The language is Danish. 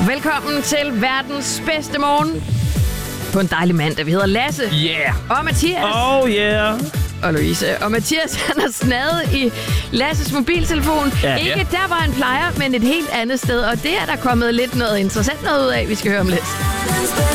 Velkommen til verdens bedste morgen. På en dejlig mandag. Vi hedder Lasse. Yeah. Og Mathias. Oh yeah. Og Louise. Og Mathias, han har snadet i Lasses mobiltelefon. Ikke der, hvor han plejer, men et helt andet sted. Og det er der kommet lidt noget interessant noget ud af, vi skal høre om lidt.